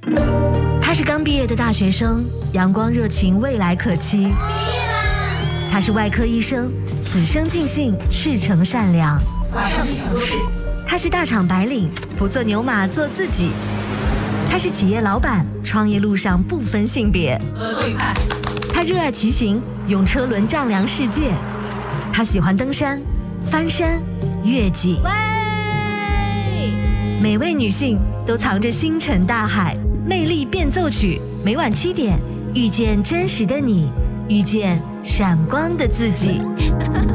他是刚毕业的大学生，阳光热情，未来可期。毕业啦！他是外科医生，此生尽兴，赤诚善良。 马上去抢救室。 他是大厂白领，不做牛马，做自己。他是企业老板，创业路上不分性别。 合作愉快。 他热爱骑行，用车轮丈量世界。他喜欢登山、翻山、越岭。每位女性都藏着星辰大海，魅力变奏曲，每晚7点，遇见真实的你，遇见闪光的自己。